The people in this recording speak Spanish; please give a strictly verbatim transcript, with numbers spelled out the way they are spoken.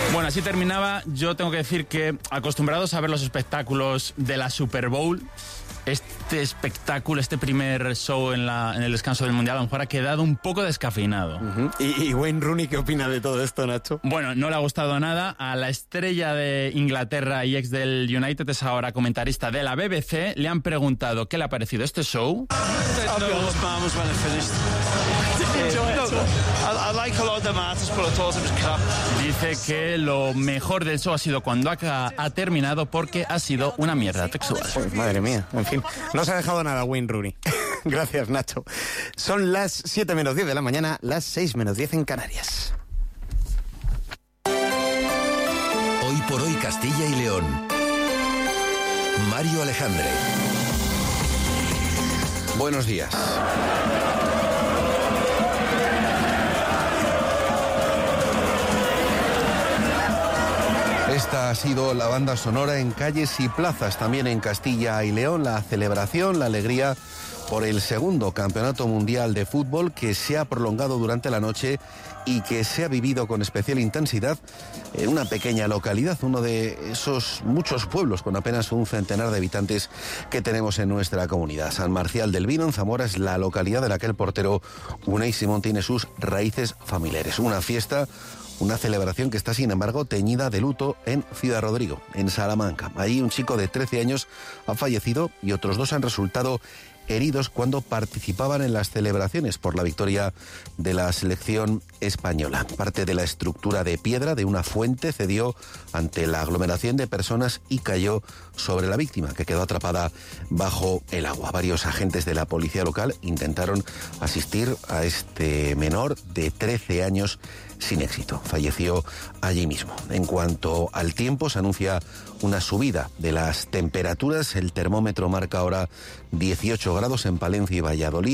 Bueno, así terminaba. Yo tengo que decir que, acostumbrados a ver los espectáculos de la Super Bowl, este espectáculo, este primer show en, la, en el descanso del Mundial, a lo mejor ha quedado un poco descafeinado. Uh-huh. ¿Y, ¿Y Wayne Rooney qué opina de todo esto, Nacho? Bueno, no le ha gustado nada. A la estrella de Inglaterra y ex del United, es ahora comentarista de la B B C, le han preguntado qué le ha parecido este show. Dice que lo mejor del show ha sido cuando ha, ha terminado, porque ha sido una mierda textual. Pues, madre mía, en fin, no se ha dejado nada Wayne Rooney. Gracias, Nacho. Son las siete menos diez de la mañana, las seis menos diez en Canarias. Hoy por hoy Castilla y León. Mario Alejandre. Buenos días. Esta ha sido la banda sonora en calles y plazas, también en Castilla y León, la celebración, la alegría por el segundo campeonato mundial de fútbol que se ha prolongado durante la noche y que se ha vivido con especial intensidad en una pequeña localidad, uno de esos muchos pueblos con apenas un centenar de habitantes que tenemos en nuestra comunidad. San Marcial del Vino, en Zamora, es la localidad en la que el portero Unai Simón tiene sus raíces familiares. Una fiesta, una celebración que está, sin embargo, teñida de luto en Ciudad Rodrigo, en Salamanca. Allí un chico de trece años ha fallecido y otros dos han resultado heridos cuando participaban en las celebraciones por la victoria de la selección española. Parte de la estructura de piedra de una fuente cedió ante la aglomeración de personas y cayó sobre la víctima, que quedó atrapada bajo el agua. Varios agentes de la policía local intentaron asistir a este menor de trece años sin éxito. Falleció allí mismo. En cuanto al tiempo, se anuncia una subida de las temperaturas. El termómetro marca ahora dieciocho grados en Palencia y Valladolid.